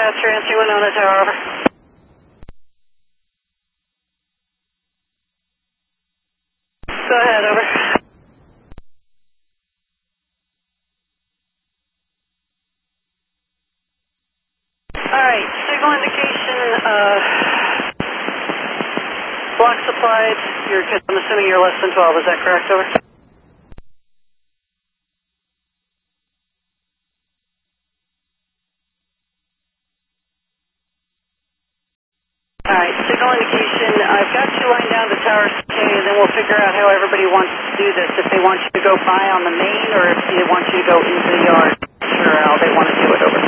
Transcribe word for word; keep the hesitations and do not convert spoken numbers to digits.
Dispatcher, answer Winona Tower, over. Go ahead, over. Alright, signal indication, uh, block supplied, you're, I'm assuming you're less than twelve, is that correct, over? Alright, signal indication, I've got you lined down to Tower C, and then we'll figure out how everybody wants to do this, if they want you to go by on the main, or if they want you to go into the yard. Sure how they want to do it, over.